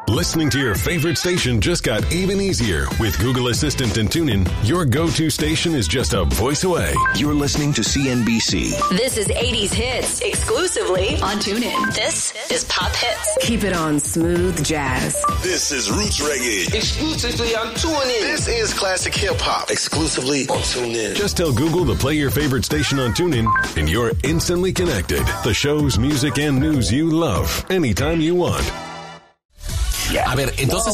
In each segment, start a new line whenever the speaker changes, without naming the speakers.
Listening to your favorite station just got even easier. With Google Assistant and TuneIn, your go-to station is just a voice away.
You're listening to CNBC.
This is 80s Hits, exclusively on TuneIn. This is Pop Hits.
Keep it on smooth jazz.
This is Roots Reggae.
Exclusively on TuneIn.
This is Classic Hip Hop. Exclusively on TuneIn.
Just tell Google to play your favorite station on TuneIn, and you're instantly connected. The shows, music, and news you love, anytime you want.
A ver, entonces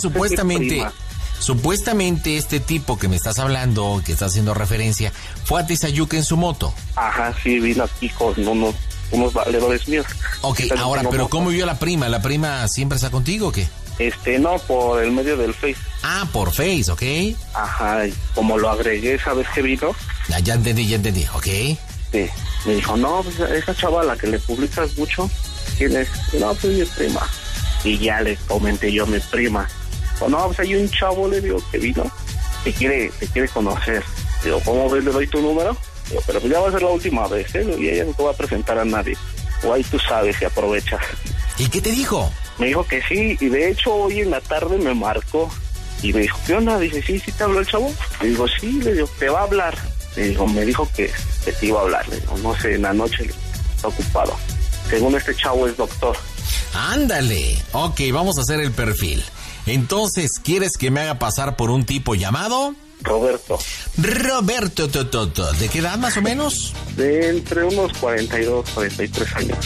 supuestamente este tipo que me estás hablando, que estás haciendo referencia, fue a Tizayuca en su moto.
Ajá, sí, vino aquí con unos valedores míos.
Ok, ahora, pero ¿cómo vio la prima? ¿La prima siempre está contigo o qué?
No, por el medio del Face.
Ah, por Face, ok.
Ajá, como lo agregué esa vez que vino.
Ya entendí, ok.
Sí, me dijo, no, pues esa chava a la que le publicas mucho, ¿quién es? No, pues mi prima. Y ya le comenté yo a mi prima. O no, pues hay un chavo, le digo, que vino, te quiere conocer. Digo, ¿cómo ves? Le doy tu número. Digo, pero pues ya va a ser la última vez, y ella no te va a presentar a nadie. O ahí tú sabes, si aprovechas.
¿Y qué te dijo?
Me dijo que sí, y de hecho hoy en la tarde me marcó. Y me dijo, ¿qué onda? Dice, sí, ¿te habló el chavo? Le digo, sí, le digo, te va a hablar. Le digo, me dijo que te iba a hablar. Le digo, no sé, en la noche está ocupado. Según este chavo es doctor.
Ándale. Ok, vamos a hacer el perfil. Entonces, ¿quieres que me haga pasar por un tipo llamado?
Roberto.
¿De qué edad más o menos?
De entre unos 42, 43 años.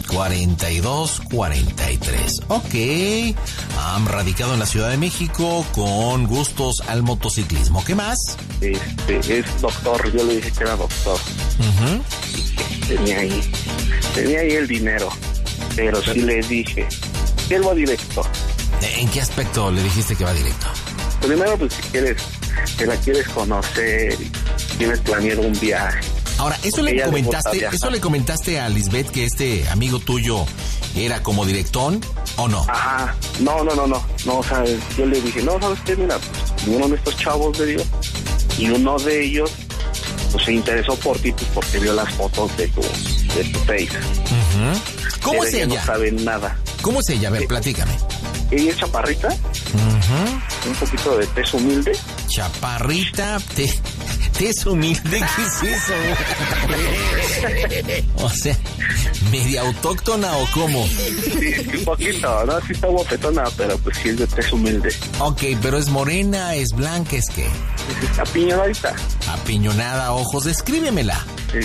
42, 43. Ok. Radicado en la Ciudad de México con gustos al motociclismo. ¿Qué más?
Es doctor. Yo le dije que era doctor.
Uh-huh.
Tenía ahí el dinero. Pero sí le dije que él va directo.
¿En qué aspecto le dijiste que va directo?
Primero, pues si quieres, que la quieres conocer y tienes planeado un viaje.
Ahora, ¿eso le comentaste a Lisbeth que este amigo tuyo era como directón o no?
Ajá, no, o sea, yo le dije, no, ¿sabes qué? Mira, pues, uno de estos chavos le dio, y uno de ellos, pues se interesó por ti, pues porque vio las fotos de tu Face.
Uh-huh. ¿Cómo es ella?
No saben nada.
¿Cómo es ella? A ver, platícame.
Ella es chaparrita, un poquito de tez humilde.
Chaparrita, tez humilde, ¿qué es eso? O sea, ¿media autóctona o cómo?
Sí, un poquito, ¿no? Sí está guapetona, pero pues sí es de tez humilde.
Ok, pero ¿es morena, es blanca, es qué?
Es apiñonadita.
Apiñonada, ojos, descríbemela.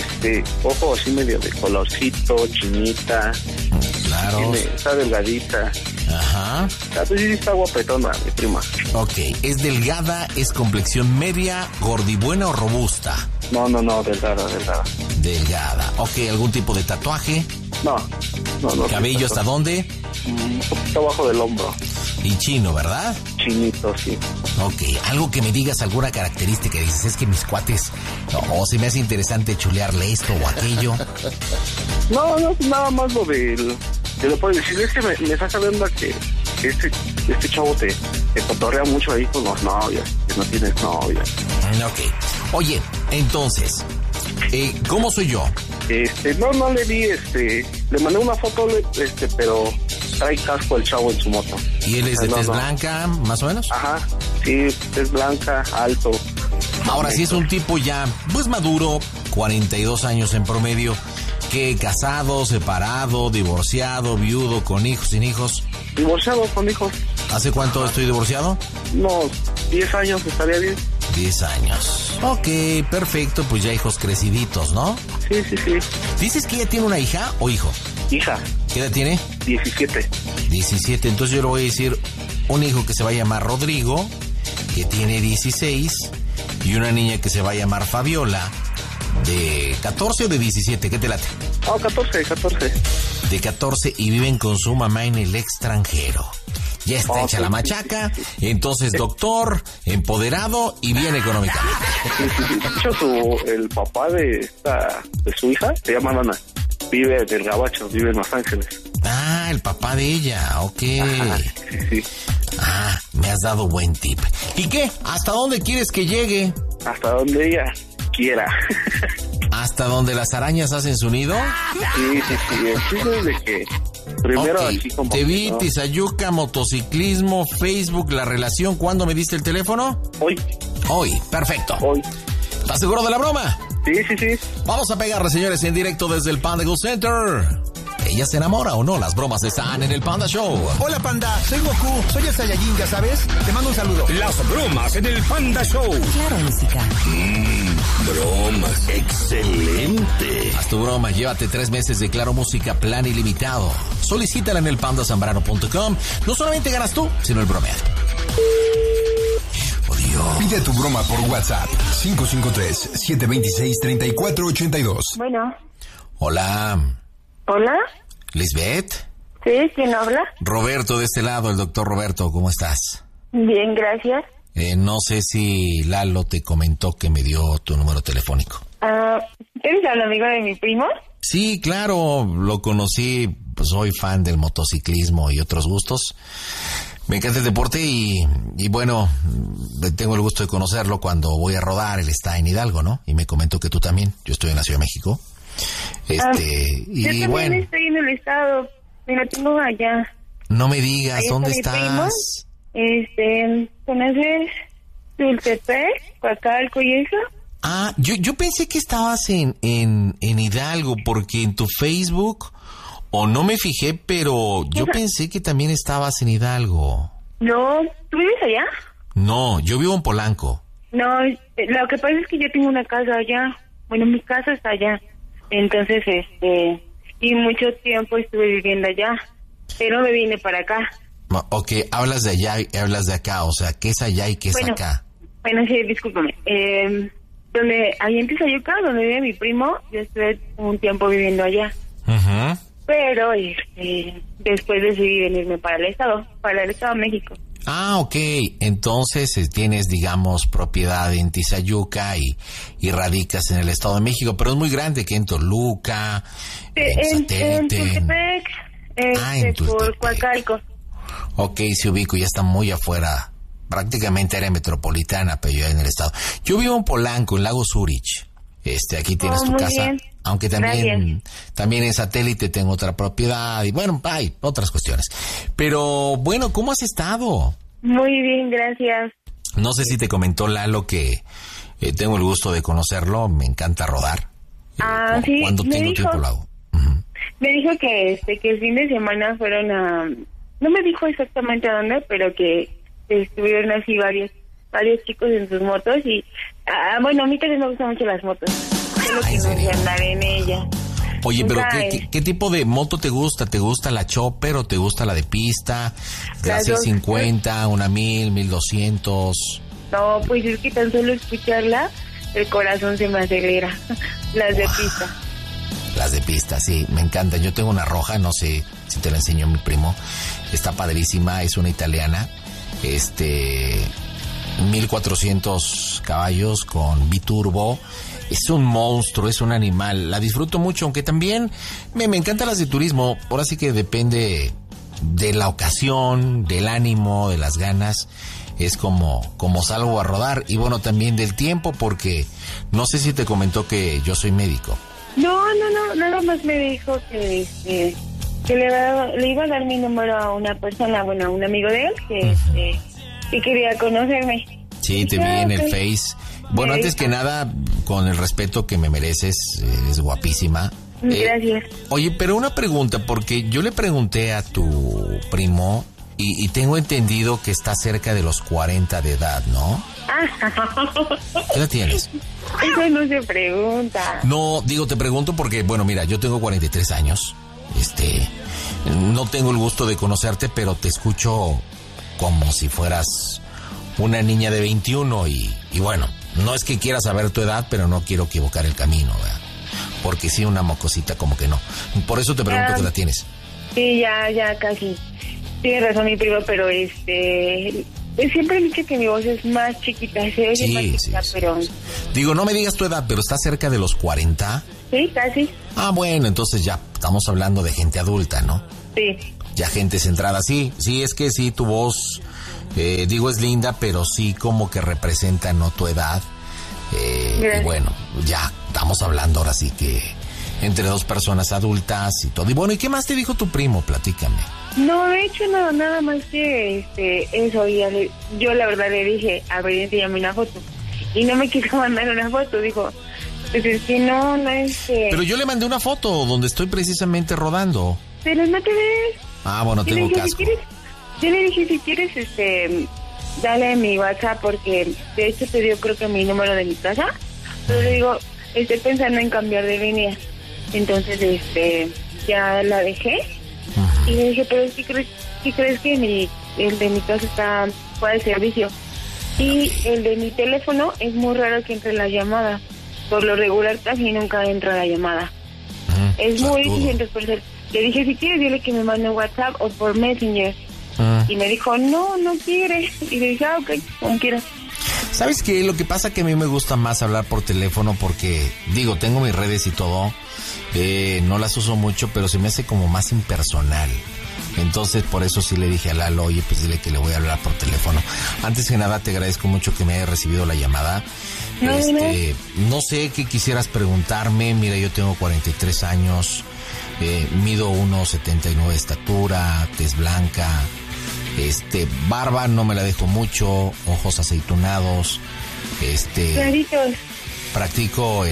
Ojos así medio de colorcito, chinita.
Claro.
Está delgadita.
Ajá.
Pues sí está guapetona, mi prima.
Ok, ¿es delgada, es complexión media, gordibuena o robusta?
No, delgada.
Delgada. Ok, ¿algún tipo de tatuaje?
No.
¿Cabello hasta dónde?
Un poquito abajo del hombro.
Y chino, ¿verdad?
Chinito, sí.
Ok, algo que me digas, alguna característica, dices, es que mis cuates, se me hace interesante chulearle esto o aquello.
No, nada más lo del... Te lo puedo decir, es que me está sabiendo que este chavo te cotorrea mucho ahí con los novios, que no tienes novia.
Ok. Oye, entonces, ¿cómo soy yo?
No le di, le mandé una foto, pero trae casco el chavo en su moto.
¿Y él es de tez blanca, más o menos?
Ajá, sí, tez blanca, alto.
Ahora, si es un tipo ya, pues maduro, 42 años en promedio, ¿qué? ¿Casado, separado, divorciado, viudo, con hijos, sin hijos?
Divorciado, con hijos.
¿Hace cuánto estoy divorciado?
Unos 10 años, estaría bien.
10 años. Ok, perfecto, pues ya hijos creciditos, ¿no?
Sí.
¿Dices que ella tiene una hija o hijo?
Hija.
¿Qué edad tiene?
17.
17, entonces yo le voy a decir un hijo que se va a llamar Rodrigo, que tiene 16, y una niña que se va a llamar Fabiola, de 14 o de 17, ¿qué te late?
14.
De 14 y viven con su mamá en el extranjero. Ya está hecha la machaca, entonces doctor, empoderado y bien económicamente.
De hecho, el papá de su hija se llama Nana. Vive del Gabacho, vive en Los Ángeles.
Ah, el papá de ella, ok.
Ajá, sí.
Ah, me has dado buen tip. ¿Y qué? ¿Hasta dónde quieres que llegue?
Hasta donde ella quiera.
¿Hasta donde las arañas hacen su nido?
Sí. El chiste es de que Primero
Ok,
así como...
te vi,
¿no?
Tizayuca, motociclismo, Facebook, la relación. ¿Cuándo me diste el teléfono? Hoy, perfecto.
Hoy.
¿Estás seguro de la broma?
Sí.
Vamos a pegarle, señores, en directo desde el Panda Go Center. ¿Ella se enamora o no? Las bromas están en el Panda Show.
Hola, Panda. Soy Goku. Soy el Saiyajin, ya sabes. Te mando un saludo.
Las bromas en el Panda Show.
Claro, música.
Bromas. Excelente.
Haz tu broma, llévate 3 meses de Claro Música plan ilimitado. Solicítala en el pandasambrano.com. No solamente ganas tú, sino el bromeado. Oh, Dios.
Pide tu broma por WhatsApp. 553-726-3482.
Bueno.
Hola.
¿Hola?
¿Lisbeth?
Sí, ¿quién habla?
Roberto, de este lado, el doctor Roberto, ¿cómo estás?
Bien, gracias.
No sé si Lalo te comentó que me dio tu número telefónico.
¿Eres el amigo de mi primo?
Sí, claro, lo conocí, pues soy fan del motociclismo y otros gustos. Me encanta el deporte y bueno, tengo el gusto de conocerlo cuando voy a rodar. Él está en Hidalgo, ¿no? Y me comentó que tú también. Yo estoy en la Ciudad de México.
Yo también
bueno,
estoy en el estado, me lo tengo allá.
no me digas,
Ahí
¿dónde
está mi primo.
estás?
¿Conoces Tultepec, Coacalco y eso?
Ah, yo pensé que estabas en Hidalgo, porque en tu Facebook, o no me fijé, pero yo pensé que también estabas en Hidalgo.
No, ¿tú vives allá?
No, yo vivo en Polanco.
No, lo que pasa es que yo tengo una casa allá. Bueno, mi casa está allá. Entonces, y mucho tiempo estuve viviendo allá, pero me vine para acá.
Ok, hablas de allá y hablas de acá, o sea, ¿qué es allá y qué es acá?
Bueno, sí, discúlpame. Ahí en Tizayuca, donde vive mi primo, yo estuve un tiempo viviendo allá.
Uh-huh.
Pero, después decidí venirme para el Estado de México.
Ah, ok, entonces tienes, digamos, propiedad en Tizayuca y radicas en el Estado de México, pero es muy grande, que en Toluca, en Satélite.
En Tultepec,
en Tultepec.
por Coacalco.
Ok, se ubico, ya está muy afuera, prácticamente área metropolitana, pero yo en el Estado. Yo vivo en Polanco, en Lago Zurich. Aquí tienes tu casa.
Bien.
Aunque también en Satélite tengo otra propiedad y bueno, hay otras cuestiones. Pero bueno, ¿cómo has estado?
Muy bien, gracias.
No sé si te comentó Lalo que tengo el gusto de conocerlo, me encanta rodar.
Sí.
Cuando tengo tiempo lo hago. Uh-huh.
Me dijo que el fin de semana fueron a... No me dijo exactamente a dónde, pero que estuvieron así varios chicos en sus motos y... bueno, a mí también me gustan mucho las motos. Solo que no sé andar en ella.
Oye, pero
Nunca
¿qué tipo de moto te gusta? ¿Te gusta la chopper o te gusta la de pista? ¿La
Las dos.
650, una 1000, 1200?
No, pues es que tan solo escucharla, el corazón se me acelera. Las de pista.
Las de pista, sí, me encanta. Yo tengo una roja, no sé si te la enseñó mi primo. Está padrísima, es una italiana. 1400 caballos con biturbo. Es un monstruo, es un animal. La disfruto mucho, aunque también me encantan las de turismo. Ahora sí que depende de la ocasión, del ánimo, de las ganas. Es como salgo a rodar. Y bueno, también del tiempo, porque no sé si te comentó que yo soy médico.
No, nada más me dijo que le iba a dar mi número a una persona, bueno, a un amigo de él que quería conocerme.
Sí, te vi en el Face. Bueno, antes que nada, con el respeto que me mereces, eres guapísima.
Gracias.
Oye, pero una pregunta, porque yo le pregunté a tu primo y tengo entendido que está cerca de los 40 de edad, ¿no? ¿Qué edad tienes?
Eso no se pregunta.
No, te pregunto porque, bueno, mira, yo tengo 43 años. No tengo el gusto de conocerte, pero te escucho como si fueras una niña de 21 y bueno, no es que quiera saber tu edad, pero no quiero equivocar el camino, ¿verdad? Porque sí, una mocosita como que no. Por eso te pregunto qué edad tienes.
Sí, ya casi. Tiene razón mi primo, pero siempre he dicho que mi voz es más chiquita, se oye más chiquita, pero...
Digo, no me digas tu edad, pero ¿estás cerca de los 40?
Sí, casi.
Ah, bueno, entonces ya estamos hablando de gente adulta, ¿no?
Sí.
Ya gente centrada, sí, es que sí, tu voz, es linda, pero sí como que representa, ¿no?, tu edad. Y bueno, ya estamos hablando ahora sí que entre dos personas adultas y todo. Y bueno, ¿y qué más te dijo tu primo? Platícame.
No, de hecho, nada más que eso. Yo la verdad le dije, a ver, enséñame una foto. Y no me quiso mandar una foto, dijo, pues es que no
Pero yo le mandé una foto donde estoy precisamente rodando.
Pero no te ves.
Ah, bueno, tengo casco.
Yo le dije, si quieres, dale mi WhatsApp, porque de hecho te dio creo que mi número de mi casa. Pero le digo, estoy pensando en cambiar de línea. Entonces, ya la dejé. Y le dije, pero ¿sí crees que el de mi casa está fuera de servicio? Y el de mi teléfono es muy raro que entre la llamada. Por lo regular casi nunca entra la llamada. Es muy difícil responder. Le dije, si quieres, dile que me mande un WhatsApp o por Messenger. Y me dijo, no quiere. Y le dije, ok, como quieras.
¿Sabes qué? Lo que pasa es que a mí me gusta más hablar por teléfono porque, digo, tengo mis redes y todo. No las uso mucho, pero se me hace como más impersonal. Entonces, por eso sí le dije a Lalo, oye, pues dile que le voy a hablar por teléfono. Antes que nada, te agradezco mucho que me hayas recibido la llamada. No sé qué quisieras preguntarme. Mira, yo tengo 43 años, mido 1.79 de estatura, tez blanca, barba no me la dejo mucho, ojos aceitunados,
claritos.
Practico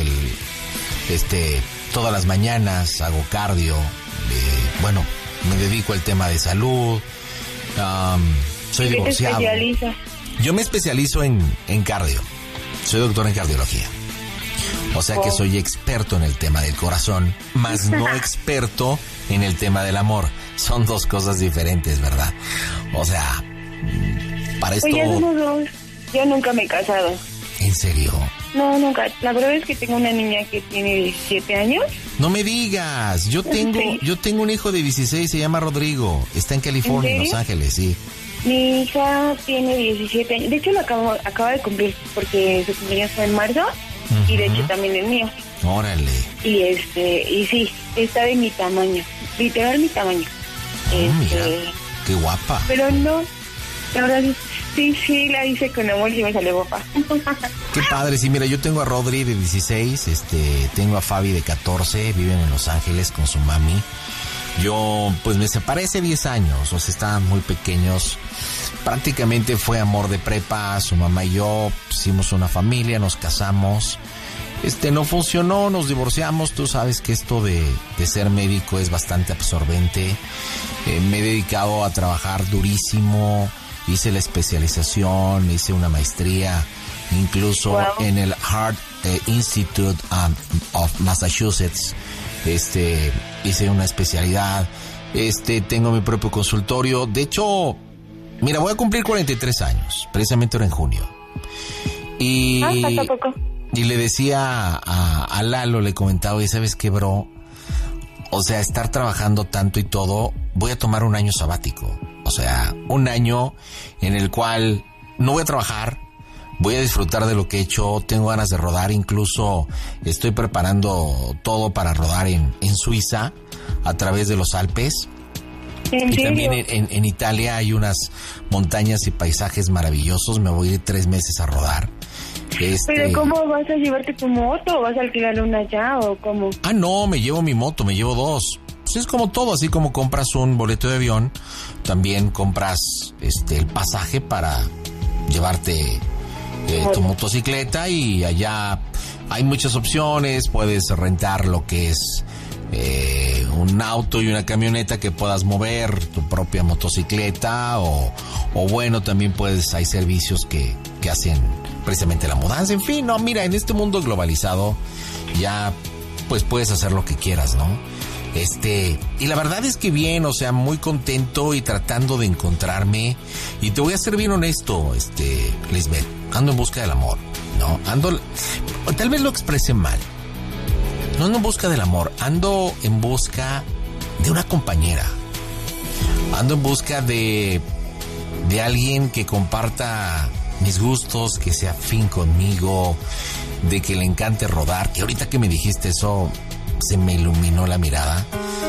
todas las mañanas, hago cardio, bueno, me dedico al tema de salud, soy divorciado.
¿Qué te especializas?
Yo me especializo en cardio, soy doctor en cardiología. O sea que soy experto en el tema del corazón, más no experto en el tema del amor. Son dos cosas diferentes, ¿verdad? O sea, para esto...
Pues ya somos dos. Yo nunca me he casado.
¿En serio?
No, nunca. La verdad es que tengo una niña que tiene 17 años.
No me digas. Yo tengo un hijo de 16, se llama Rodrigo. Está en California, en Los Ángeles, sí.
Mi hija tiene 17 años. De hecho, lo acaba de cumplir porque su cumpleaños fue en marzo. Y de hecho también el mío.
Órale.
Y sí, está de mi tamaño. Literal mi tamaño.
Mira, qué guapa.
Pero no, la verdad sí, la hice con amor y me salió guapa.
Qué padre, sí, mira, yo tengo a Rodri de 16, tengo a Fabi de 14, viven en Los Ángeles con su mami. Yo, pues me separé hace 10 años, o sea, estaban muy pequeños. Prácticamente fue amor de prepa, su mamá y yo hicimos una familia, nos casamos. No funcionó, nos divorciamos. Tú sabes que esto de ser médico es bastante absorbente. Me he dedicado a trabajar durísimo, hice la especialización, hice una maestría, incluso en el Heart Institute of Massachusetts. Hice una especialidad, tengo mi propio consultorio. De hecho, mira, voy a cumplir 43 años, precisamente ahora en junio. Y le decía a Lalo, le comentaba, oye, ¿sabes qué, bro? O sea, estar trabajando tanto y todo, voy a tomar un año sabático. O sea, un año en el cual no voy a trabajar, voy a disfrutar de lo que he hecho, tengo ganas de rodar, incluso estoy preparando todo para rodar en Suiza, a través de los Alpes.
¿En serio?
Y también en Italia hay unas montañas y paisajes maravillosos, me voy a ir 3 meses a rodar.
¿Pero cómo vas a llevarte tu moto? ¿O vas a alquilar una allá o cómo?
Ah, no, me llevo mi moto, me llevo 2. Pues es como todo, así como compras un boleto de avión, también compras el pasaje para llevarte tu motocicleta, y allá hay muchas opciones, puedes rentar lo que es un auto y una camioneta que puedas mover, tu propia motocicleta, o bueno, también hay servicios que hacen precisamente la mudanza. En fin, no, mira, en este mundo globalizado ya pues puedes hacer lo que quieras, ¿no? Y la verdad es que bien, o sea, muy contento y tratando de encontrarme. Y te voy a ser bien honesto, Lisbeth, ando en busca del amor, ¿no? Tal vez lo expresé mal. No ando en busca del amor, ando en busca de una compañera. Ando en busca de alguien que comparta mis gustos, que sea afín conmigo, de que le encante rodar. Que ahorita que me dijiste eso, se me iluminó la mirada.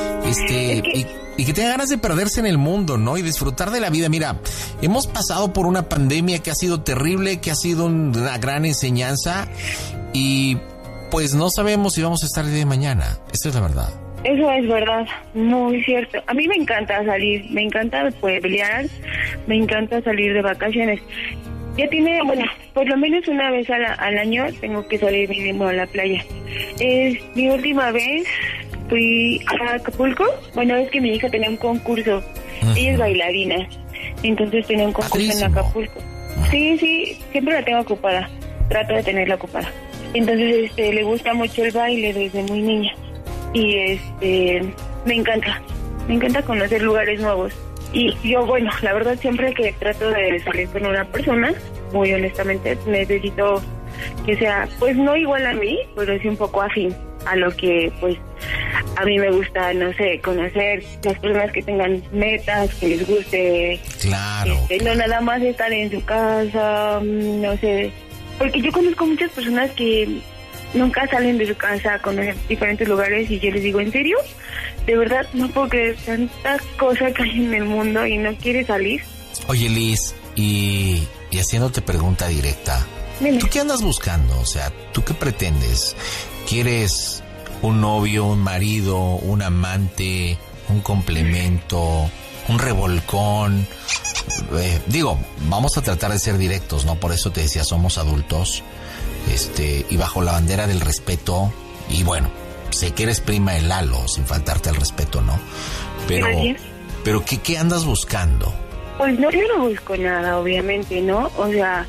Y que tenga ganas de perderse en el mundo, ¿no? Y disfrutar de la vida. Mira, hemos pasado por una pandemia que ha sido terrible, que ha sido una gran enseñanza. Y pues no sabemos si vamos a estar el día de mañana. Esa es la verdad.
Eso es verdad, muy cierto. A mí me encanta salir, me encanta pueblear, me encanta salir de vacaciones. Ya tiene, bueno, por lo menos una vez al año tengo que salir mínimo a la playa. Mi última vez fui a Acapulco. Bueno, es que mi hija tenía un concurso. Ella es bailarina, entonces tenía un concurso en Acapulco. Sí, siempre la tengo ocupada. Trato de tenerla ocupada. Entonces, le gusta mucho el baile desde muy niña. Y me encanta conocer lugares nuevos. Y yo, bueno, la verdad siempre que trato de salir con una persona, muy honestamente, necesito que sea, pues no igual a mí, pero sí un poco afín a lo que, pues, a mí me gusta, no sé, conocer las personas que tengan metas, que les guste.
Claro.
No nada más estar en su casa, no sé. Porque yo conozco muchas personas que nunca salen de su casa a conocer diferentes lugares y yo les digo, ¿en serio? De verdad, no puedo creer tanta cosa que hay en el mundo y no quiere salir.
Oye, Liz, y haciéndote pregunta directa, ¿tú qué andas buscando? O sea, ¿tú qué pretendes? ¿Quieres un novio, un marido, un amante, un complemento, un revolcón? Vamos a tratar de ser directos, ¿no? Por eso te decía, somos adultos. Y bajo la bandera del respeto, y bueno, sé que eres prima de Lalo, sin faltarte al respeto, ¿no? Pero ¿qué andas buscando?
Pues no, yo no busco nada, obviamente, ¿no? O sea,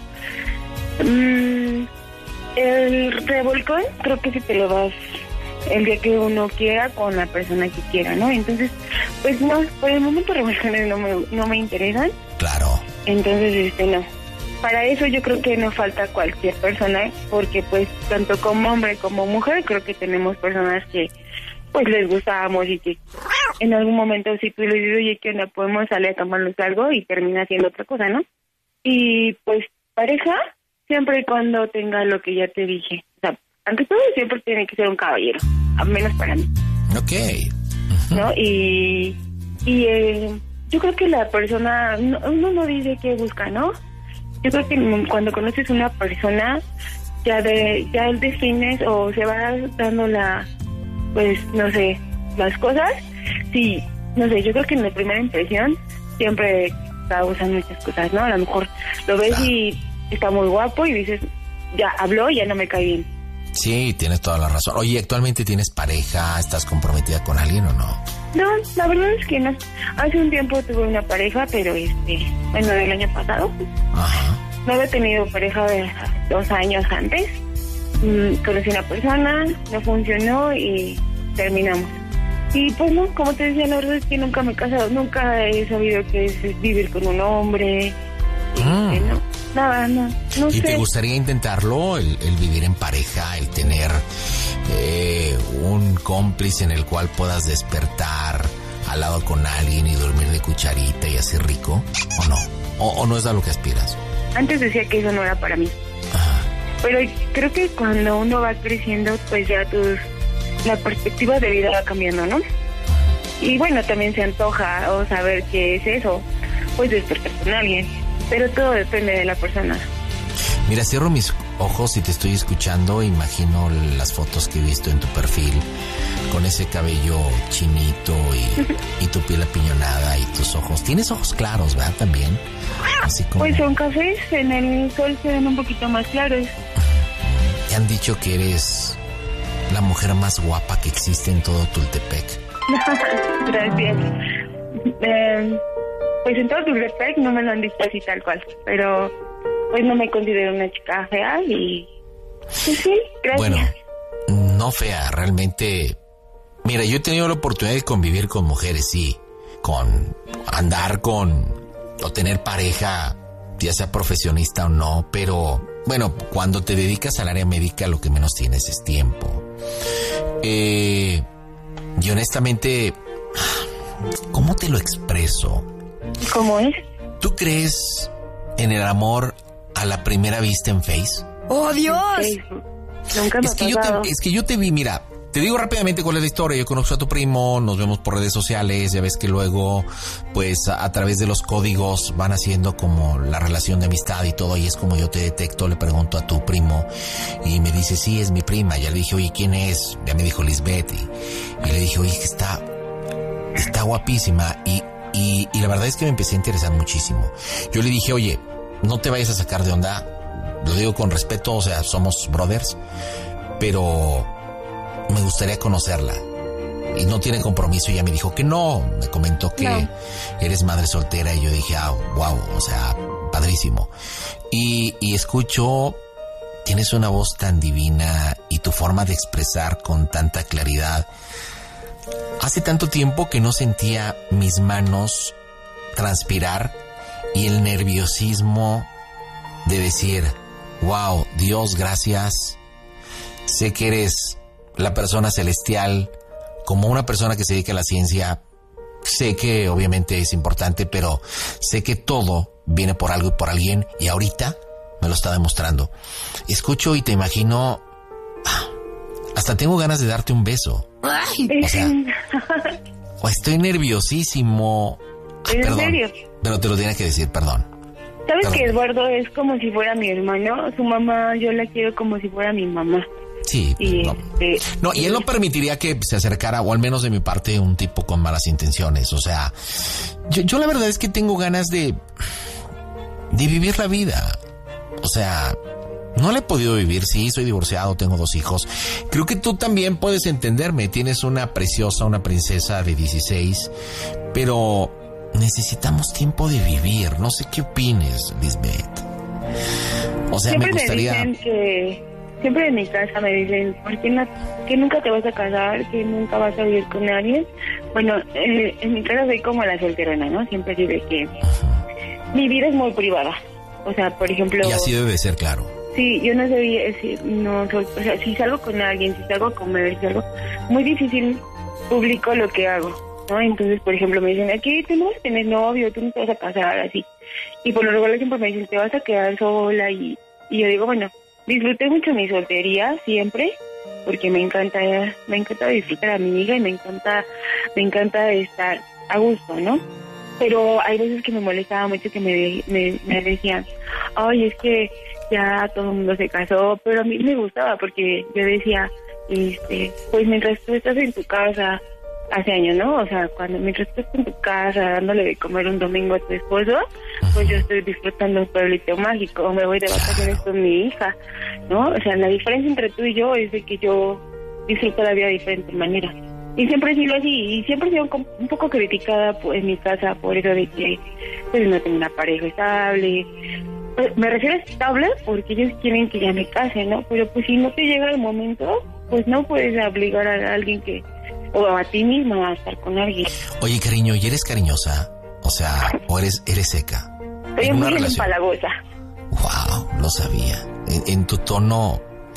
el revolcón creo que si te lo das el día que uno quiera con la persona que quiera, ¿no? Entonces, pues no, por el momento revolcones no me interesan.
Claro.
Entonces, no. Para eso yo creo que no falta cualquier persona, porque pues tanto como hombre como mujer creo que tenemos personas que pues les gustamos y que en algún momento si tú le dices, oye, ¿qué onda? Podemos salir a tomarnos algo y termina haciendo otra cosa, ¿no? Y pues pareja, siempre y cuando tenga lo que ya te dije. O sea, ante todo siempre tiene que ser un caballero, al menos para mí.
Ok.
¿No? Y yo creo que la persona, uno no dice qué busca, ¿no? Yo creo que cuando conoces una persona, ya él defines o se va dando pues, no sé, las cosas. Sí, no sé, yo creo que en la primera impresión siempre causan muchas cosas, ¿no? A lo mejor lo ves y está muy guapo y dices, ya habló, ya no me cae bien.
Sí, tienes toda la razón. Oye, ¿actualmente tienes pareja? ¿Estás comprometida con alguien o no?
No, la verdad es que no. Hace un tiempo tuve una pareja, pero bueno, del año pasado.
Ajá.
No había tenido pareja de 2 años antes. Conocí a una persona, no funcionó y terminamos. Y pues no, como te decía, la verdad es que nunca me he casado, nunca he sabido qué es vivir con un hombre. No, nada, no
¿Y
sé.
te gustaría intentarlo, el vivir en pareja, el tener un cómplice en el cual puedas despertar al lado con alguien y dormir de cucharita y así rico? ¿O no? ¿O no es a lo que aspiras?
Antes decía que eso no era para mí.
Ajá.
Pero creo que cuando uno va creciendo, pues ya la perspectiva de vida va cambiando, ¿no? Y bueno, también se antoja o saber qué es eso, pues despertar con alguien. Pero todo depende de la persona.
Mira, cierro mis ojos y te estoy escuchando, imagino las fotos que he visto en tu perfil, con ese cabello chinito y tu piel apiñonada y tus ojos. Tienes ojos claros, ¿verdad? También. Así como...
Pues son cafés, en el sol se ven un poquito más claros.
Te han dicho que eres la mujer más guapa que existe en todo Tultepec.
Gracias. Pues en todo Tultepec no me lo han dicho así tal cual, pero pues no me considero una chica fea y pues sí, gracias.
Bueno, no fea, realmente. Mira, yo he tenido la oportunidad de convivir con mujeres, sí, con andar o tener pareja, ya sea profesionista o no, pero bueno, cuando te dedicas al área médica lo que menos tienes es tiempo. Y honestamente, ¿cómo te lo expreso?
¿Cómo es?
¿Tú crees en el amor a la primera vista en Face?
¡Oh, Dios!
Nunca me ha pasado.
Es que yo te vi, mira, te digo rápidamente cuál es la historia. Yo conozco a tu primo, nos vemos por redes sociales, ya ves que luego, pues, a través de los códigos van haciendo como la relación de amistad y todo, y es como yo te detecto, le pregunto a tu primo, y me dice, sí, es mi prima. Ya le dije, oye, ¿quién es? Ya me dijo Lisbeth, y le dije, oye, que está guapísima, y la verdad es que me empecé a interesar muchísimo. Yo le dije, oye, no te vayas a sacar de onda, lo digo con respeto, o sea, somos brothers, pero me gustaría conocerla. Y no tiene compromiso. Y ella me dijo que no. Me comentó que eres madre soltera. Y yo dije, wow, o sea, padrísimo. Y escucho, tienes una voz tan divina y tu forma de expresar con tanta claridad. Hace tanto tiempo que no sentía mis manos transpirar y el nerviosismo de decir, wow, Dios, gracias. Sé que eres la persona celestial, como una persona que se dedica a la ciencia. Sé que obviamente es importante, pero sé que todo viene por algo y por alguien, y ahorita me lo está demostrando. Escucho y te imagino, hasta tengo ganas de darte un beso. O sea, estoy nerviosísimo.
¿En serio?
Pero te lo tenía que decir, perdón.
¿Sabes que Eduardo es como si fuera mi hermano? Su mamá, yo la quiero como si fuera mi mamá.
Sí.
Y
no, y él no permitiría que se acercara, o al menos de mi parte, un tipo con malas intenciones. O sea, yo la verdad es que tengo ganas de vivir la vida. O sea, no la he podido vivir. Sí, soy divorciado, tengo 2 hijos. Creo que tú también puedes entenderme. Tienes una preciosa, una princesa de 16, pero necesitamos tiempo de vivir. No sé qué opines, Lisbeth. O sea,
siempre
me gustaría...
me dicen que... Siempre en mi casa me dicen, ¿por qué no, que nunca te vas a casar, que nunca vas a vivir con alguien? Bueno, en mi casa soy como la solterona, ¿no? Siempre digo que mi vida es muy privada. O sea, por ejemplo...
Y así debe ser, claro.
Sí, yo no soy, o sea, si salgo con alguien, si salgo a comer, si algo, muy difícil publico lo que hago, ¿no? Entonces, por ejemplo, me dicen, aquí tú no vas a tener novio, tú no te vas a casar, así. Y por lo regular siempre me dicen, te vas a quedar sola, y yo digo, bueno, disfruté mucho mi soltería siempre, porque me encanta disfrutar a mi hija y me encanta estar a gusto, ¿no? Pero hay veces que me molestaba mucho que me decían, ay, es que ya todo el mundo se casó, pero a mí me gustaba porque yo decía, pues mientras tú estás en tu casa, hace años, ¿no? O sea, mientras tú estás en tu casa dándole de comer un domingo a tu esposo, pues yo estoy disfrutando un pueblito mágico, o me voy de vacaciones con mi hija, ¿no? O sea, la diferencia entre tú y yo es de que yo disfruto la vida de diferente manera. Y siempre he sido así, y siempre he sido un poco criticada en mi casa por eso de que pues no tengo una pareja estable. Me refiero a estable porque ellos quieren que ya me case, ¿no? Pero pues si no te llega el momento, pues no puedes obligar a alguien que, o a ti misma a estar con alguien.
Oye, cariño, ¿y eres cariñosa? O sea, ¿o eres seca?
Soy muy empalagosa.
Wow, lo sabía. En tu tono...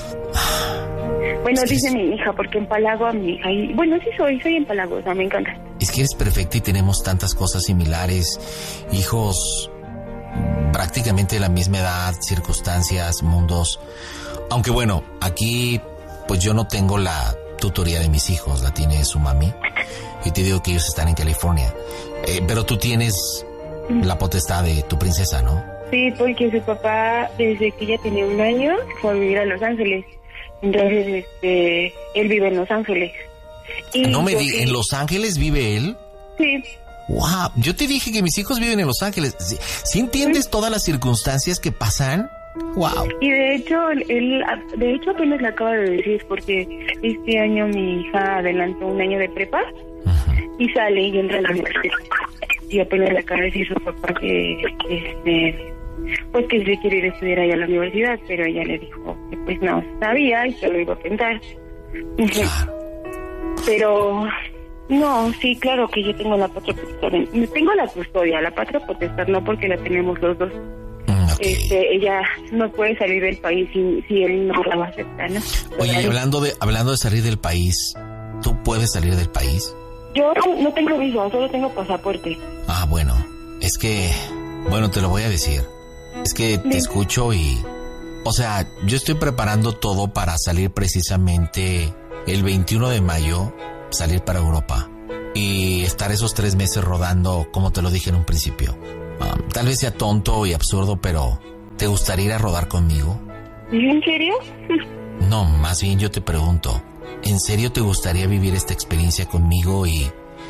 Bueno, dice mi hija, porque empalago a mi hija. Y bueno, sí soy empalagosa, me encanta.
Es que eres perfecta y tenemos tantas cosas similares. Hijos prácticamente de la misma edad, circunstancias, mundos. Aunque bueno, aquí pues yo no tengo la tutoría de mis hijos, la tiene su mami. Y te digo que ellos están en California. Pero tú tienes la potestad de tu princesa, ¿no? Sí,
porque su papá, desde que ella tenía 1 año, fue a vivir a Los Ángeles. Entonces, él vive en Los Ángeles. Y
no me digas, ¿en Los Ángeles vive él?
Sí.
Wow, yo te dije que mis hijos viven en Los Ángeles. ¿Sí entiendes todas las circunstancias que pasan? Wow.
Y de hecho apenas le acaba de decir, porque este año mi hija adelantó 1 año de prepa y sale y entra a la universidad. Y apenas le acaba de decir su papá que pues que se quiere ir a estudiar allá a la universidad, pero ella le dijo que pues no sabía y se lo iba a pensar. Pero no, sí, claro que yo tengo la patria potestad. Tengo la custodia, la patria potestad no, porque la tenemos los dos. Ella no puede salir del país si él no la va a aceptar, ¿no?
Oye, hablando de salir del país, ¿tú puedes salir del país?
Yo no tengo visa, solo tengo pasaporte.
Ah, bueno, es que, bueno, te lo voy a decir. Es que te escucho y, o sea, yo estoy preparando todo para salir precisamente el 21 de mayo salir para Europa y estar esos 3 meses rodando, como te lo dije en un principio. Tal vez sea tonto y absurdo, pero ¿te gustaría ir a rodar conmigo?
¿En serio?
No, más bien yo te pregunto, ¿en serio te gustaría vivir esta experiencia conmigo y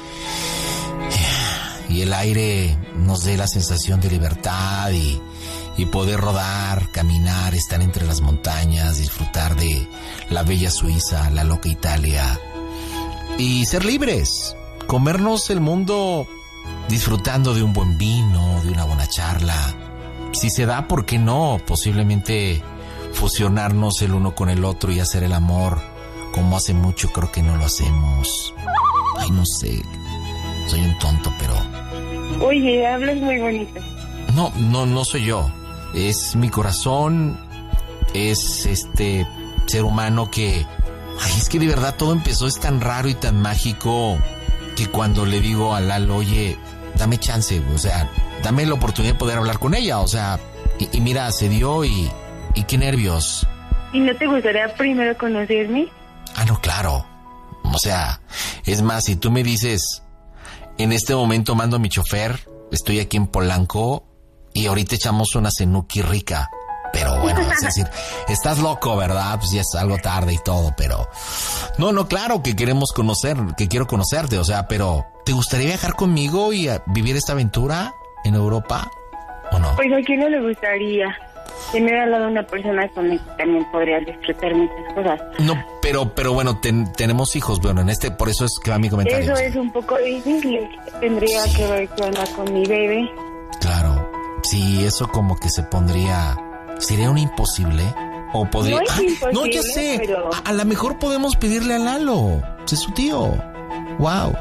el aire nos dé la sensación de libertad y poder rodar, caminar, estar entre las montañas, disfrutar de la bella Suiza, la loca Italia y ser libres, comernos el mundo disfrutando de un buen vino, de una buena charla? Si se da, ¿por qué no? Posiblemente fusionarnos el uno con el otro y hacer el amor como hace mucho creo que no lo hacemos. Ay, no sé, soy un tonto, pero...
Oye, hablas muy bonito.
No soy yo. Es mi corazón, es este ser humano que... Ay, es que de verdad todo empezó, es tan raro y tan mágico que cuando le digo a Lalo, oye, dame chance, o sea, dame la oportunidad de poder hablar con ella, o sea, y mira, se dio y qué nervios.
¿Y no te gustaría primero conocerme?
No, claro. O sea, es más, si tú me dices, en este momento mando a mi chofer, estoy aquí en Polanco y ahorita echamos una cenuki rica. Pero bueno, es decir, estás loco, ¿verdad? Pues ya es algo tarde y todo, pero... No, claro que queremos conocer, que quiero conocerte, o sea, pero... ¿Te gustaría viajar conmigo y vivir esta aventura en Europa o no?
Pues a quién no le gustaría tener al lado una persona con la que también podría disfrutar muchas cosas.
No, pero bueno, tenemos hijos, bueno, por eso es que va mi comentario.
Eso es un poco difícil, tendría que ver qué onda con mi bebé.
Claro, sí, eso como que se pondría... ¿Sería un imposible? ¿O podría...?
No es imposible,
no, ya sé,
pero...
a lo mejor podemos pedirle a Lalo, es su tío. Wow.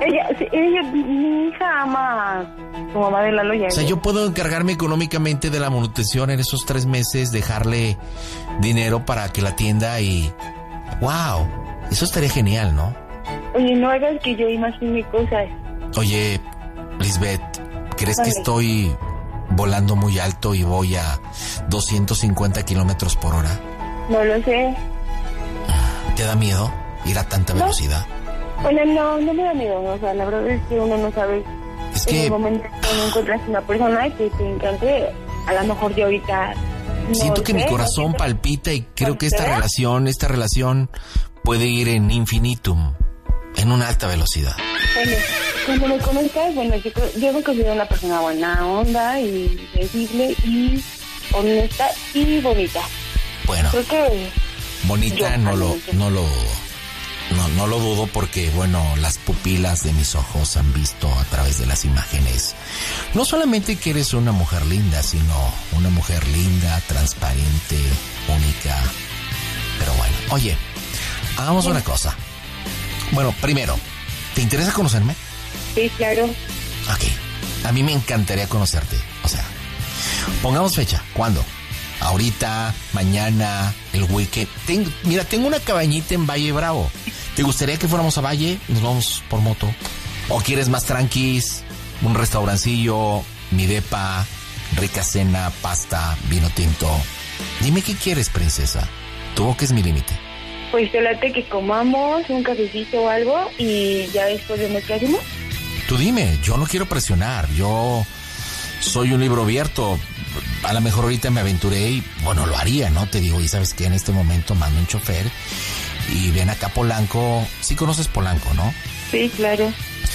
Mi hija ama a su mamá de Lalo.
O sea, yo puedo encargarme económicamente de la manutención en esos 3 meses, dejarle dinero para que la atienda y... ¡Wow! Eso estaría genial, ¿no?
Oye, no hagas que yo imagine cosas.
Oye, Lisbeth, ¿crees que estoy volando muy alto y voy a 250 kilómetros por hora?
No lo sé.
¿Te da miedo ir a tanta velocidad?
Bueno, no me da miedo, o sea, la verdad es que uno no sabe en el momento que no encuentras una persona que te encante, a lo mejor yo ahorita...
Siento que mi corazón palpita y creo que esta relación puede ir en infinitum, en una alta velocidad.
Bueno, cuando me conozcas, bueno, yo me considero una persona buena onda y sensible y honesta y bonita.
Bueno,
creo que
bonita no lo dudo porque, bueno, las pupilas de mis ojos han visto a través de las imágenes no solamente que eres una mujer linda, sino una mujer linda, transparente, única. Pero bueno, oye, hagamos una cosa. Bueno, primero, ¿te interesa conocerme?
Sí, claro.
Ok, a mí me encantaría conocerte. O sea, pongamos fecha. ¿Cuándo? Ahorita, mañana, el weekend. Tengo una cabañita en Valle Bravo. ¿Te gustaría que fuéramos a Valle? Nos vamos por moto. ¿O quieres más tranquis? Un restaurancillo, mi depa, rica cena, pasta, vino tinto. Dime qué quieres, princesa. Tu boca es mi límite.
Pues te late que comamos un cafecito o algo y ya después vemos qué hacemos.
Tú dime, yo no quiero presionar. Yo soy un libro abierto. A lo mejor ahorita me aventuré y, bueno, lo haría, ¿no? Te digo, y sabes que en este momento mando un chofer y ven acá a Polanco. Sí conoces Polanco, ¿no?
Sí, claro.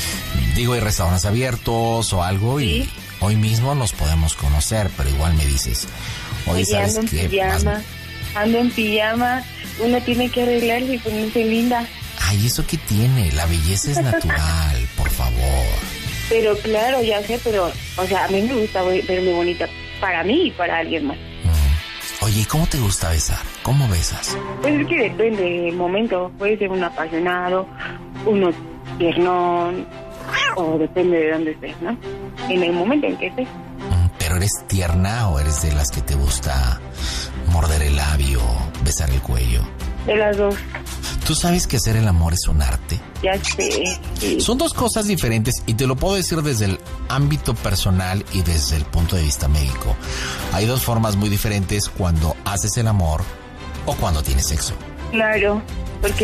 Digo, hay restaurantes abiertos o algo y hoy mismo nos podemos conocer, pero igual me dices, oye, ¿sabes qué?
Ando en pijama, uno tiene que arreglarse y ponerse linda.
Ay, ¿eso qué tiene? La belleza es natural, por favor.
Pero claro, ya sé, pero, o sea, a mí me gusta verme bonita para mí y para alguien más.
Oye, ¿y cómo te gusta besar? ¿Cómo besas?
Pues es que depende del momento. Puede ser un apasionado, uno tiernón, o depende de dónde estés, ¿no? En el momento en que estés.
¿Pero eres tierna o eres de las que te gusta morder el labio, besar el cuello?
De las dos.
¿Tú sabes que hacer el amor es un arte?
Ya sé. Sí.
Son dos cosas diferentes y te lo puedo decir desde el ámbito personal y desde el punto de vista médico. Hay dos formas muy diferentes cuando haces el amor o cuando tienes sexo.
Claro. porque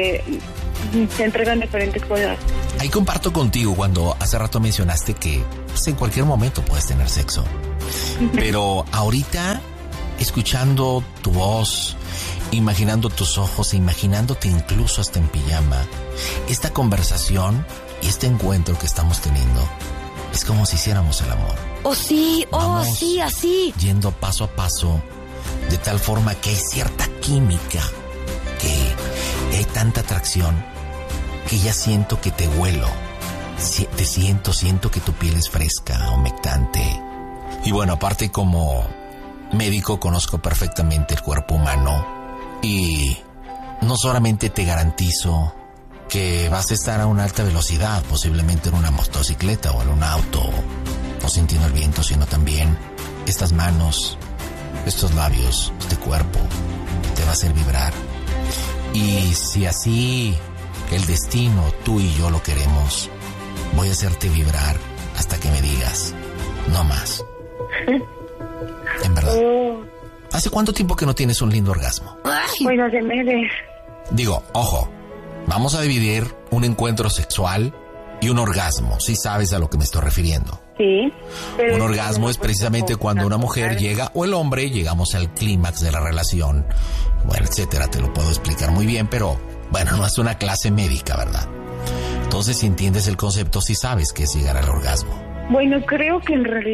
se entregan diferentes cosas.
Ahí comparto contigo cuando hace rato mencionaste que pues, en cualquier momento puedes tener sexo. Pero ahorita, escuchando tu voz, imaginando tus ojos, imaginándote incluso hasta en pijama, esta conversación y este encuentro que estamos teniendo es como si hiciéramos el amor.
Oh sí, así.
Yendo paso a paso, de tal forma que hay cierta química, que hay tanta atracción, que ya siento que te huelo. Te siento que tu piel es fresca, humectante. Y bueno, aparte como médico conozco perfectamente el cuerpo humano y no solamente te garantizo que vas a estar a una alta velocidad, posiblemente en una motocicleta o en un auto, o sintiendo el viento, sino también estas manos, estos labios, este cuerpo te va a hacer vibrar. Y si así el destino, tú y yo lo queremos, voy a hacerte vibrar hasta que me digas, no más. En verdad. ¿Hace cuánto tiempo que no tienes un lindo orgasmo?
Bueno, hace meses.
Digo, ojo, vamos a dividir un encuentro sexual y un orgasmo, si sabes a lo que me estoy refiriendo.
Sí.
Un orgasmo es precisamente cuando una mujer llega, o el hombre, llegamos al clímax de la relación, bueno, etcétera, te lo puedo explicar muy bien, pero bueno, no es una clase médica, ¿verdad? Entonces, si entiendes el concepto, sí sabes que es llegar al orgasmo.
Bueno, creo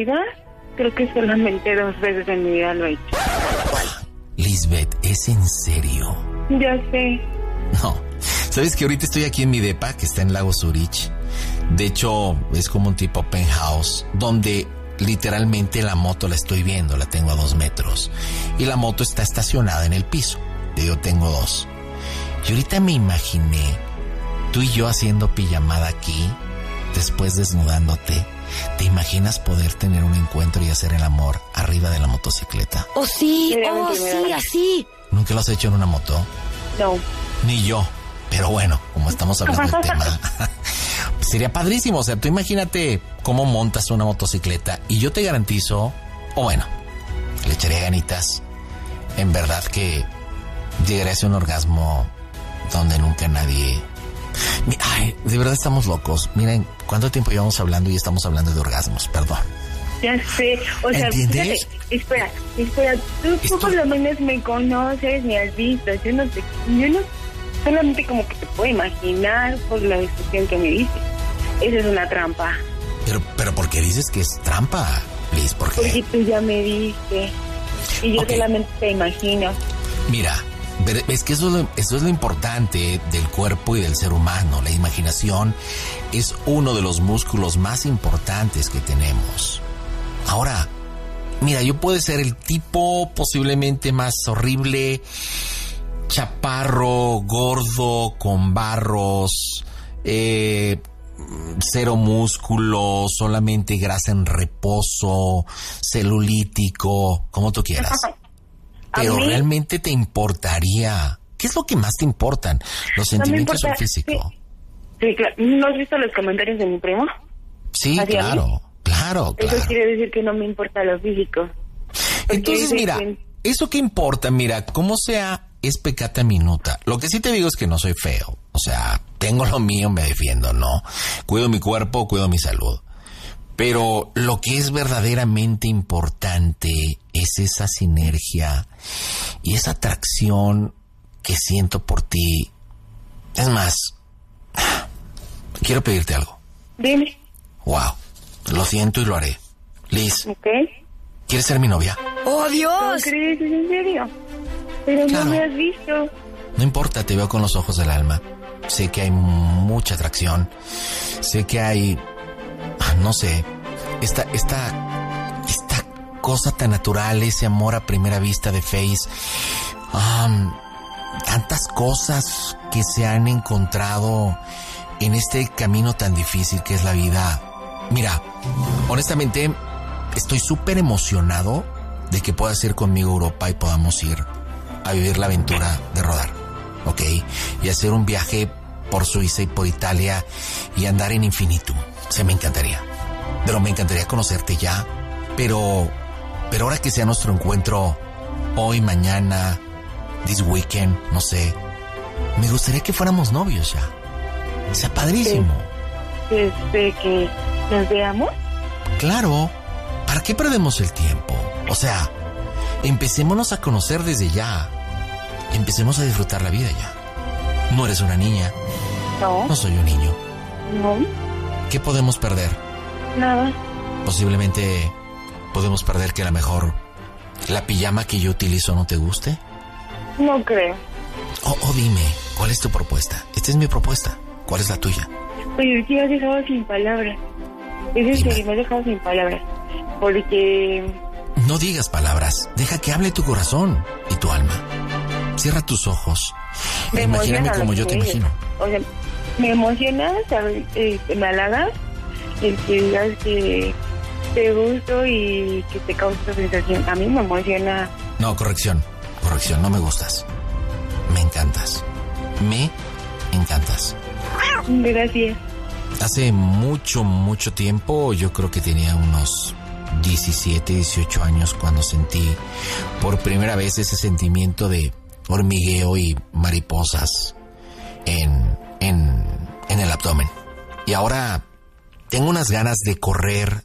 que solamente 2 veces en mi vida lo he hecho.
Lisbeth, ¿es en serio?
Ya sé.
No. ¿Sabes que ahorita estoy aquí en mi depa, que está en Lago Zurich? De hecho, es como un tipo penthouse, donde literalmente la moto la estoy viendo, la tengo a 2 metros. Y la moto está estacionada en el piso. Yo tengo 2. Y ahorita me imaginé, tú y yo haciendo pijamada aquí, después desnudándote. ¿Te imaginas poder tener un encuentro y hacer el amor arriba de la motocicleta?
Oh sí, así.
¿Nunca lo has hecho en una moto?
No.
Ni yo. Pero bueno, como estamos hablando del tema, sería padrísimo. O sea, tú imagínate cómo montas una motocicleta y yo te garantizo, o bueno, le echaré ganitas. En verdad que llegaré a ese un orgasmo donde nunca nadie... Ay, de verdad estamos locos. Miren, ¿cuánto tiempo llevamos hablando y estamos hablando de orgasmos? Perdón.
Ya sé, o sea,
¿entiendes?
Fíjate, espera, tú por lo menos me conoces, me has visto, yo no solamente como que te puedo imaginar por la descripción que me dices. Esa es una trampa.
Pero ¿por qué dices que es trampa, Liz? ¿Por qué?
Porque tú ya me diste y yo solamente te imagino.
Mira, es que eso es lo importante del cuerpo y del ser humano. La imaginación es uno de los músculos más importantes que tenemos. Ahora, mira, yo puedo ser el tipo posiblemente más horrible, chaparro, gordo, con barros, cero músculo, solamente grasa en reposo, celulítico, como tú quieras. Pero realmente te importaría. ¿Qué es lo que más te importan? ¿Los sentimientos o el físico?
Sí, claro. ¿No has visto los comentarios de mi primo?
Sí, claro.
Eso quiere decir que no me importa lo físico.
Entonces, mira, ¿eso qué importa? Mira, como sea, es peccata minuta. Lo que sí te digo es que no soy feo. O sea, tengo lo mío, me defiendo, ¿no? Cuido mi cuerpo, cuido mi salud. Pero lo que es verdaderamente importante es esa sinergia y esa atracción que siento por ti. Es más, quiero pedirte algo.
Dime.
Wow, lo siento y lo haré. Liz, ¿quieres ser mi novia?
¡Oh, Dios!
¿No crees? ¿Es en serio? Pero claro. No me has visto.
No importa, te veo con los ojos del alma. Sé que hay mucha atracción. Sé que hay... no sé, esta cosa tan natural, ese amor a primera vista de Face, tantas cosas que se han encontrado en este camino tan difícil que es la vida. Mira, honestamente, estoy súper emocionado de que puedas ir conmigo a Europa y podamos ir a vivir la aventura de rodar, ¿ok? Y hacer un viaje por Suiza y por Italia y andar en infinitum. Se me encantaría. Pero me encantaría conocerte ya. Pero ahora que sea nuestro encuentro hoy, mañana, this weekend, no sé. me gustaría que fuéramos novios ya. O sea, padrísimo.
Que nos veamos.
Claro. ¿Para qué perdemos el tiempo? O sea, empecémonos a conocer desde ya. Empecemos a disfrutar la vida ya. No eres una niña.
No.
No soy un niño.
No.
¿Qué podemos perder?
Nada.
Posiblemente podemos perder que a lo mejor la pijama que yo utilizo no te guste.
No creo.
O dime, ¿cuál es tu propuesta? Esta es mi propuesta. ¿Cuál es la tuya?
Pues es que me has dejado sin palabras. Es en serio, me has dejado sin palabras. Porque...
No digas palabras. Deja que hable tu corazón y tu alma. Cierra tus ojos. Imagíname como yo te imagino.
O sea, me emociona saber, me halagas el que digas que te gusto y que te causa sensación. A mí me emociona.
No, corrección, no me gustas. Me encantas. Me encantas.
Gracias.
Hace mucho tiempo, yo creo que tenía unos 17, 18 años cuando sentí por primera vez ese sentimiento de hormigueo y mariposas en el abdomen. Y ahora tengo unas ganas de correr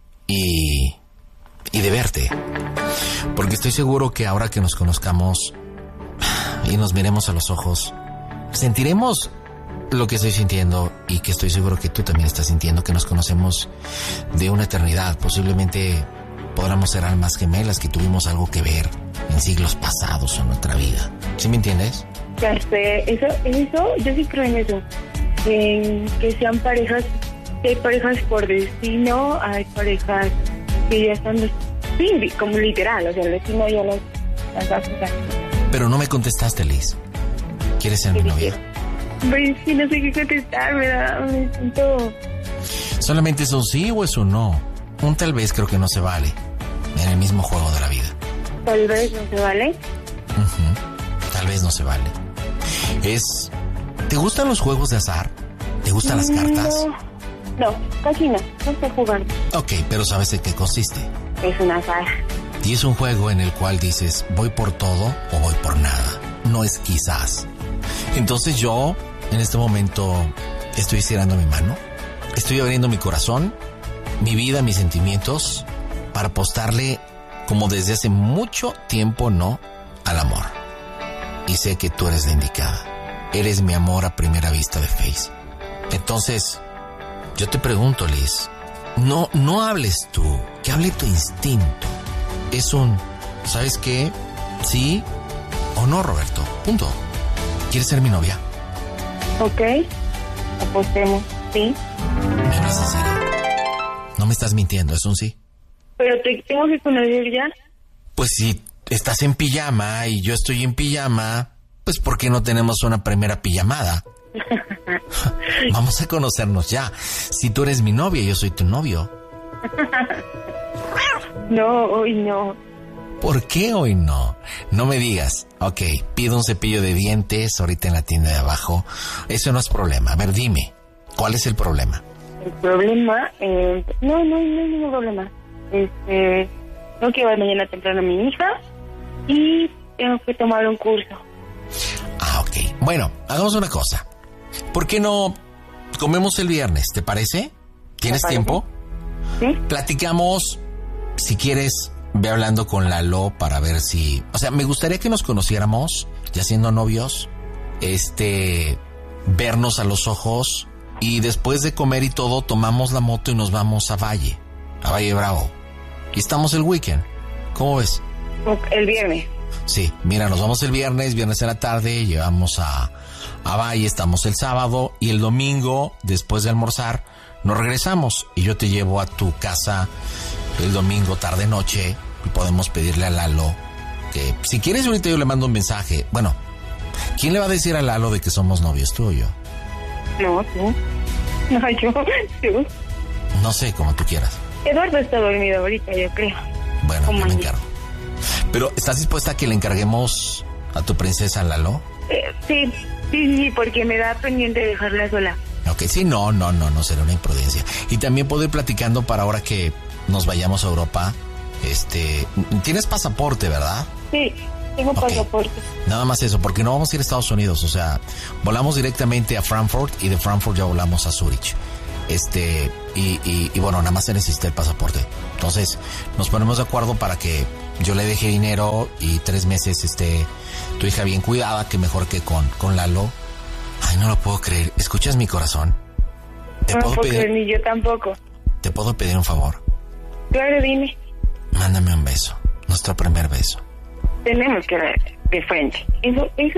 y de verte. Porque estoy seguro que ahora que nos conozcamos y nos miremos a los ojos, sentiremos lo que estoy sintiendo y que estoy seguro que tú también estás sintiendo, que nos conocemos de una eternidad. Posiblemente podamos ser almas gemelas que tuvimos algo que ver en siglos pasados o en nuestra vida. ¿Sí me entiendes?
Ya sé, eso, yo sí creo en eso. En que sean parejas, hay parejas por destino, hay parejas que ya están, sí, como literal, o sea, el destino ya las va a pasar.
Pero no me contestaste, Liz. ¿Quieres ser mi novia?
Pues sí, no sé qué contestar, me siento...
¿Solamente es un sí o es un no? Un tal vez creo que no se vale en el mismo juego de la vida.
Tal vez no se vale.
Tal vez no se vale. ¿Te gustan los juegos de azar? ¿Te gustan las cartas?
No, casi no sé jugar.
Ok, pero ¿sabes en qué consiste?
Es un azar.
Y es un juego en el cual dices, ¿voy por todo o voy por nada? No es quizás. Entonces yo, en este momento, estoy estirando mi mano, estoy abriendo mi corazón, mi vida, mis sentimientos, para apostarle, como desde hace mucho tiempo, no al amor. Y sé que tú eres la indicada. Eres mi amor a primera vista de Face. Entonces, yo te pregunto, Liz, no hables tú, que hable tu instinto. Es un, ¿sabes qué? Sí o no, Roberto. Punto. ¿Quieres ser mi novia?
Ok, apostemos, sí.
¿Me hablas en serio? No me estás mintiendo, es un sí.
Pero te tengo que conocer ya.
Pues si estás en pijama y yo estoy en pijama, pues ¿por qué no tenemos una primera pijamada? Vamos a conocernos ya. Si tú eres mi novia, yo soy tu novio.
No, hoy no.
¿Por qué hoy no? No me digas. Ok, pido un cepillo de dientes ahorita en la tienda de abajo. Eso no es problema. A ver, dime, ¿cuál es el problema?
El problema, no hay ningún problema. Tengo que llevar mañana temprano a mi hija y tengo que tomar un curso.
Ah, ok. Bueno, hagamos una cosa. ¿Por qué no comemos el viernes? ¿Te parece? ¿Tienes tiempo?
Sí.
Platicamos, si quieres, ve hablando con Lalo para ver si... O sea, me gustaría que nos conociéramos, ya siendo novios, vernos a los ojos y después de comer y todo, tomamos la moto y nos vamos a Valle Bravo. Y estamos el weekend. ¿Cómo ves?
El viernes.
Sí, mira, nos vamos el viernes en la tarde, llevamos a Valle, estamos el sábado y el domingo, después de almorzar, nos regresamos y yo te llevo a tu casa el domingo tarde-noche y podemos pedirle a Lalo que, si quieres, ahorita yo le mando un mensaje. Bueno, ¿quién le va a decir a Lalo de que somos novios, tú o yo?
No, tú. No, yo, tú.
No sé, como tú quieras.
Eduardo está dormido ahorita, yo creo.
Bueno, yo me encargo. Pero, ¿estás dispuesta a que le encarguemos a tu princesa Lalo?
Sí, porque me da pendiente dejarla sola.
Ok, sí, no, será una imprudencia. Y también puedo ir platicando para ahora que nos vayamos a Europa. Tienes pasaporte, ¿verdad?
Sí. tengo pasaporte.
Nada más eso, porque no vamos a ir a Estados Unidos, o sea, volamos directamente a Frankfurt y de Frankfurt ya volamos a Zurich. Y bueno, nada más se necesita el pasaporte. Entonces, nos ponemos de acuerdo para que yo le deje dinero y 3 meses tu hija bien cuidada, que mejor que con Lalo. Ay, no lo puedo creer. ¿Escuchas mi corazón?
No puedo creer, ni yo tampoco.
¿Te puedo pedir un favor?
Claro, dime.
Mándame un beso. Nuestro primer beso.
Tenemos que ver de frente. Eso